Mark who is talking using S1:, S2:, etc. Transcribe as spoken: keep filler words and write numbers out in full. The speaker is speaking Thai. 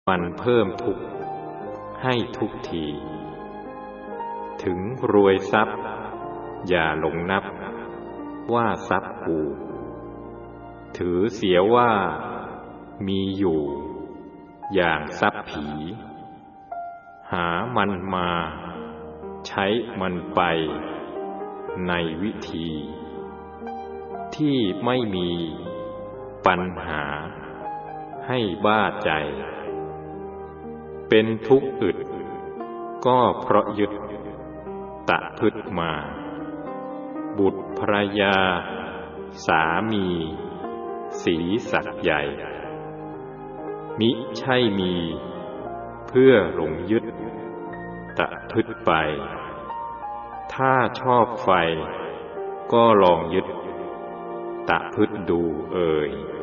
S1: มันเพิ่มทุกข์ให้ทุกทีถึงรวยทรัพย์อย่าหลงนับว่าทรัพย์กูถือเสียว่ามีอยู่อย่างทรัพย์ผีหามันมาใช้มันไปในวิธีที่ไม่มีปัญหาให้บ้าใจเป็นทุกข์อึดก็เพราะยึดตะพึดมาบุตรภรยาสามีสีสักใหญ่มิใช่มีเพื่อหลงยึดตะพึดไปถ้าชอบไฟก็ลองยึดตะพึดดูเอ่ย